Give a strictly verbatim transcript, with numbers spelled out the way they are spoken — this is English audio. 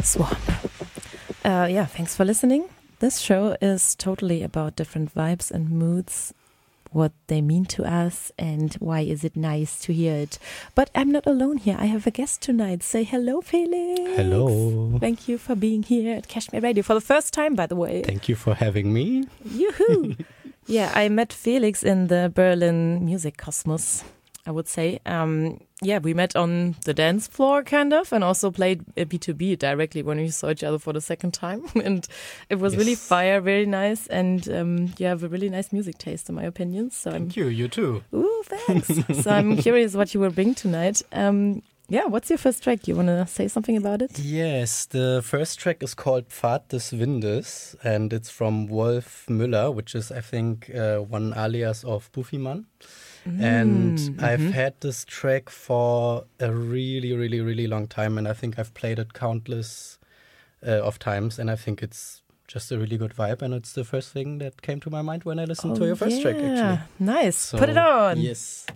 Swamp. Uh, yeah, thanks for listening. This show is totally about different vibes and moods, what they mean to us, and why is it nice to hear it. But I'm not alone here. I have a guest tonight. Say hello, Felix. Hello. Thank you for being here at Cashmere Radio for the first time, by the way. Thank you for having me. Yoo-hoo. Yeah, I met Felix in the Berlin Music Cosmos, I would say. Um, yeah, we met on the dance floor, kind of, and also played B two B directly when we saw each other for the second time. And it was yes. really fire, very nice. And um, you have a really nice music taste, in my opinion. So Thank I'm, you, you too. Ooh, thanks. So I'm curious what you will bring tonight. Um, yeah, what's your first track? You want to say something about it? Yes, the first track is called Pfad des Windes, and it's from Wolf Müller, which is, I think, uh, one alias of Bufiman. Mm, and mm-hmm. I've had this track for a really, really, really long time, and I think I've played it countless uh, of times, and I think it's just a really good vibe, and it's the first thing that came to my mind when I listened oh, to your first yeah. track, actually. Nice. So, put it on. Yes.